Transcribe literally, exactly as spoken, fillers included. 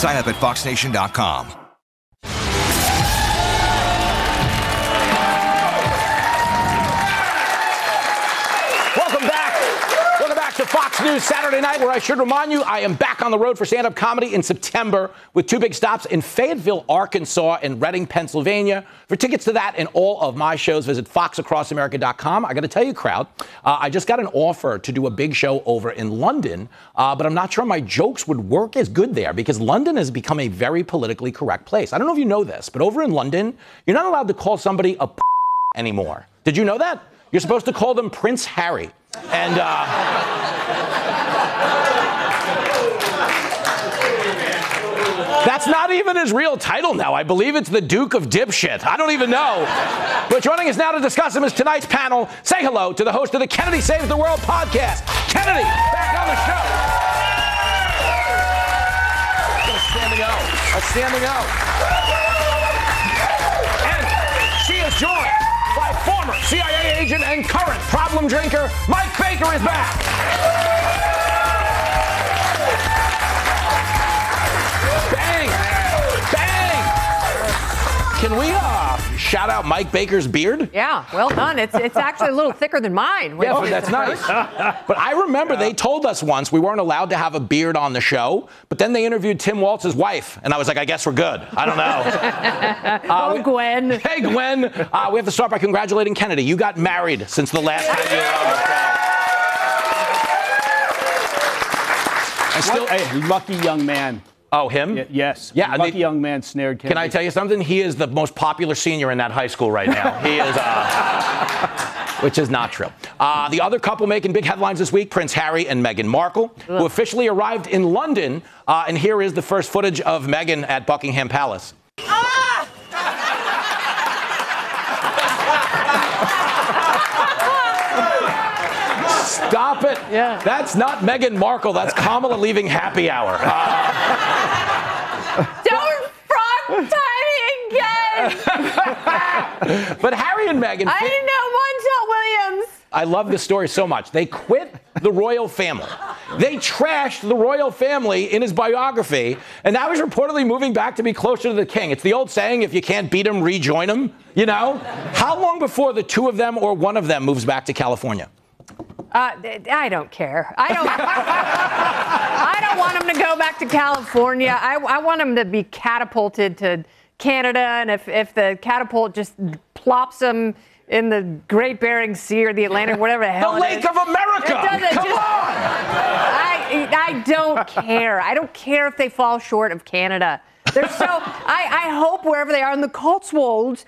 Sign up at fox nation dot com. Welcome back. Welcome back to Fox News Saturday Night, where I should remind you I am back on the road for stand-up comedy in September with two big stops in Fayetteville, Arkansas, and Reading, Pennsylvania. For tickets to that and all of my shows, visit fox across america dot com. I got to tell you, crowd, uh, I just got an offer to do a big show over in London, uh, but I'm not sure my jokes would work as good there because London has become a very politically correct place. I don't know if you know this, but over in London, you're not allowed to call somebody a p- anymore. Did you know that? You're supposed to call them Prince Harry. And, uh... that's not even his real title now. I believe it's the Duke of Dipshit. I don't even know. But joining us now to discuss him is tonight's panel. Say hello to the host of the Kennedy Saves the World podcast, Kennedy, back on the show. A standing O. A standing O. And she is joined by former C I A agent and current problem drinker, Mike Baker is back. Bang! Bang! Can we uh, shout out Mike Baker's beard? Yeah, well done. It's it's actually a little thicker than mine. Yeah, but that's nice. But I remember they told us once we weren't allowed to have a beard on the show, but then they interviewed Tim Waltz's wife, and I was like, I guess we're good. I don't know. uh, oh, we, Gwen. Hey, Gwen. Uh, we have to start by congratulating Kennedy. You got married since the last time you were on the show. I still a lucky young man. Oh, him? Y- yes. Yeah. Lucky they, young man snared Kennedy. Can I tell you something? He is the most popular senior in that high school right now. He is, uh, which is not true. Uh, the other couple making big headlines this week, Prince Harry and Meghan Markle, Ugh. who officially arrived in London. Uh, and here is the first footage of Meghan at Buckingham Palace. Ah! Stop it. Yeah. That's not Meghan Markle. That's Kamala leaving happy hour. Uh, Don't frog tie me again. But Harry and Meghan... I didn't know Montel Williams. I love this story so much. They quit the royal family. They trashed the royal family in his biography, and now he's reportedly moving back to be closer to the king. It's the old saying, if you can't beat him, rejoin him, you know? How long before the two of them or one of them moves back to California? Uh, I don't care. I don't. I don't want him to go back to California. I, I want him to be catapulted to Canada, and if, if the catapult just plops him in the Great Bering Sea or the Atlantic, whatever the hell. The Lake it is, of America. Come just, on. I I don't care. I don't care if they fall short of Canada. They're so. I, I hope wherever they are in the Cotswolds,